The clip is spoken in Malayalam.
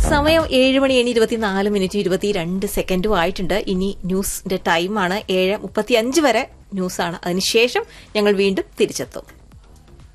സമയം 7 മണി 24 മിനിറ്റ് 22 സെക്കൻഡും ആയിട്ടുണ്ട്. ഇനി ന്യൂസിന്റെ ടൈമാണ്. 7:35 വരെ ന്യൂസാണ്. അതിനുശേഷം ഞങ്ങൾ വീണ്ടും തിരിച്ചെത്തും.